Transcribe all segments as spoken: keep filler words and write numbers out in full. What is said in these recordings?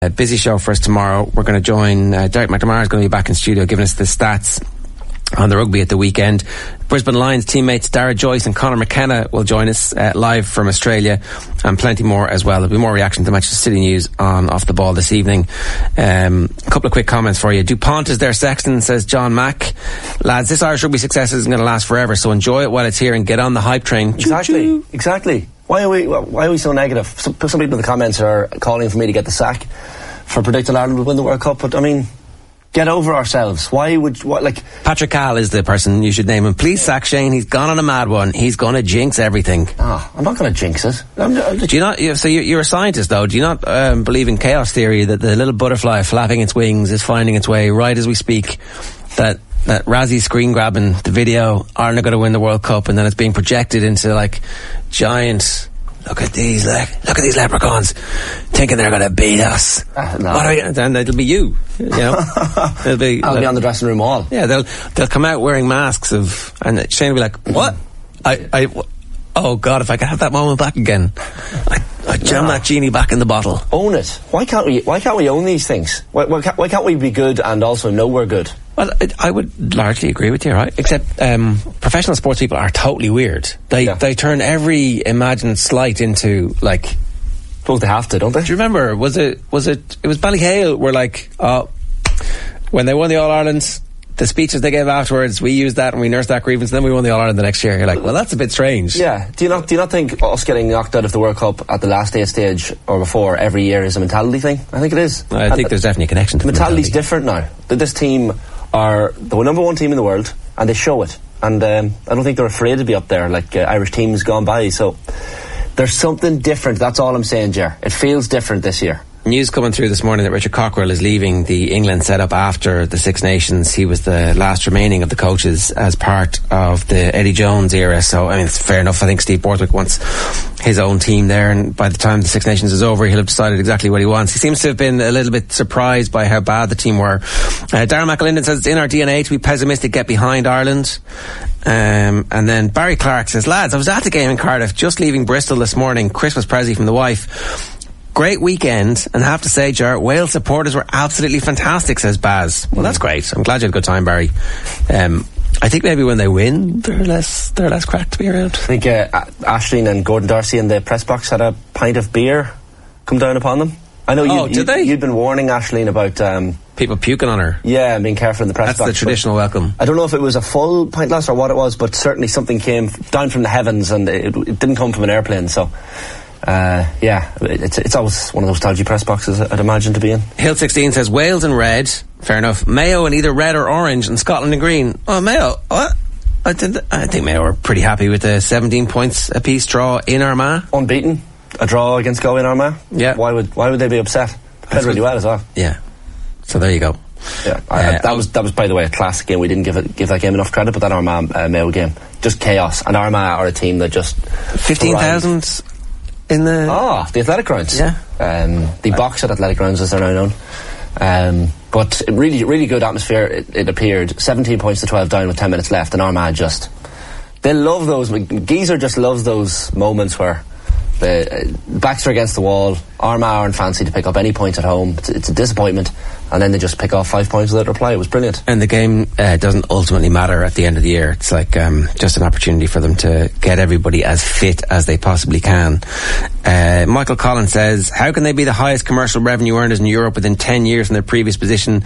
A busy show for us tomorrow. We're going to join uh, Derek McNamara is going to be back in studio giving us the stats on the rugby at the weekend. Brisbane Lions teammates Dara Joyce and Conor McKenna will join us uh, live from Australia, and plenty more as well. There'll be more reaction to Manchester City news on Off the Ball this evening. Um, a couple of quick comments for you. DuPont is their sexton, says John Mack. Lads, this Irish rugby success isn't going to last forever, so enjoy it while it's here and get on the hype train. Exactly, Choo-choo. exactly. Why are we why are we so negative? Some, some people in the comments are calling for me to get the sack for predicting Ireland will win the World Cup, but I mean, get over ourselves. Why would what like Patrick Cahill is the person you should name him. Please sack Shane. He's gone on a mad one. He's going to jinx everything. Ah, oh, I'm not going to jinx it. I'm, I'm, Do you not? So you're, you're a scientist, though. Do you not um, believe in chaos theory that the little butterfly flapping its wings is finding its way right as we speak? That that Razzie screen grabbing the video, Ireland are going to win the World Cup, and then it's being projected into like giant. Look at these, le- look at these leprechauns, thinking they're going to beat us. Uh, no. What are you? And it'll be you. You know, it'll be. I'll like, be on the dressing room wall. Yeah, they'll they'll come out wearing masks of, and Shane will be like, "What? I I." Oh God! If I could have that moment back again, I I jam No. that genie back in the bottle. Own it. Why can't we? Why can't we own these things? Why, why, can't, why can't we be good and also know we're good? Well, I, I would largely agree with you, right? Except um, professional sports people are totally weird. They Yeah. they turn every imagined slight into like. Suppose they have to, don't they? Do you remember? Was it was it it was Ballyhale were like, oh, when they won the All Ireland, the speeches they gave afterwards, we used that and we nursed that grievance, and then we won the All Ireland the next year. You're like, well, that's a bit strange. Yeah. Do you not? Do you not think us getting knocked out of the World Cup at the last day stage or before every year is a mentality thing? I think it is. I think there's definitely a connection to the mentality's mentality. different now. That this team are the number one team in the world, and they show it. And um, I don't think they're afraid to be up there like uh, Irish teams gone by. So there's something different. That's all I'm saying, Ger. It feels different this year. News coming through this morning that Richard Cockrell is leaving the England setup after the Six Nations. He was the last remaining of the coaches as part of the Eddie Jones era. So, I mean, it's fair enough. I think Steve Borthwick wants his own team there, and by the time the Six Nations is over, he'll have decided exactly what he wants. He seems to have been a little bit surprised by how bad the team were. Uh, Darren McAlinden says it's in our D N A to be pessimistic, get behind Ireland. Um, and then Barry Clark says, lads, I was at the game in Cardiff, just leaving Bristol this morning, Christmas present from the wife. Great weekend, and I have to say, Ger, Wales supporters were absolutely fantastic, says Baz. Well, that's great. I'm glad you had a good time, Barry. Um, I think maybe when they win, they're less they're less cracked to be around. I think uh, Aisling and Gordon Darcy in the press box had a pint of beer come down upon them. I know Oh, you, did you, they? you'd been warning Aisling about um, People puking on her. yeah, being careful in the press That's box. the traditional welcome. I don't know if it was a full pint glass or what it was, but certainly something came down from the heavens, and it, it didn't come from an airplane. So. Uh, yeah, it's it's always one of those dodgy press boxes I'd imagine to be in. Hill sixteen says Wales in red, fair enough. Mayo in either red or orange, and Scotland in green. Oh, Mayo, what? I, did, I think Mayo were pretty happy with the seventeen points apiece draw in Armagh. Unbeaten, a draw against Galway in Armagh. Yeah. Why would why would they be upset? Played really well as well. Yeah. So there you go. Yeah, I, Uh, that was that was by the way a classic game. We didn't give it give that game enough credit, but that Armagh uh, Mayo game, just chaos. And Armagh are a team that just fifteen thousand in the... Oh, the Athletic Grounds. Yeah. Um, the box at Athletic Grounds, as they're now known. Um, but really, really good atmosphere. It, it appeared seventeen points to twelve down with ten minutes left, and Armagh just they love those. Geezer just loves those moments where the uh, backs are against the wall. Armagh aren't fancy to pick up any points at home. It's, it's a disappointment, and then they just pick off five points without reply. It was brilliant. And the game uh, doesn't ultimately matter at the end of the year. It's like um, just an opportunity for them to get everybody as fit as they possibly can. Uh, Michael Collins says, how can they be the highest commercial revenue earners in Europe within ten years from their previous position?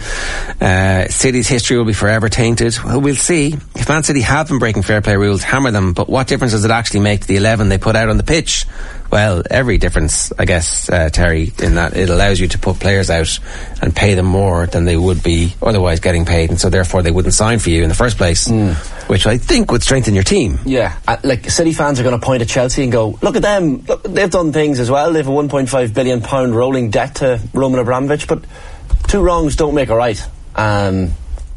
Uh, City's history will be forever tainted. Well, we'll see. If Man City have been breaking fair play rules, hammer them. But what difference does it actually make to the eleven they put out on the pitch? Well, every difference, I guess, uh, Terry, in that it allows you to put players out and pay them more than they would be otherwise getting paid, and so therefore they wouldn't sign for you in the first place, mm. which I think would strengthen your team. Yeah, uh, like City fans are going to point at Chelsea and go, look at them, look, they've done things as well. They have a one point five billion pound rolling debt to Roman Abramovich, but two wrongs don't make a right. Um,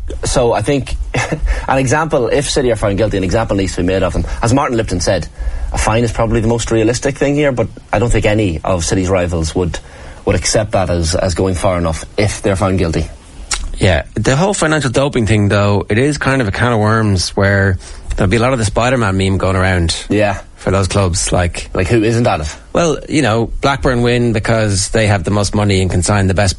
so I think an example, if City are found guilty, an example needs to be made of them. As Martin Lipton said, a fine is probably the most realistic thing here, but I don't think any of City's rivals would would accept that as, as going far enough if they're found guilty. Yeah, the whole financial doping thing, though, it is kind of a can of worms where there'll be a lot of the Spider-Man meme going around. Yeah. for those clubs. Like, like who isn't at it? Well, you know, Blackburn win because they have the most money and can sign the best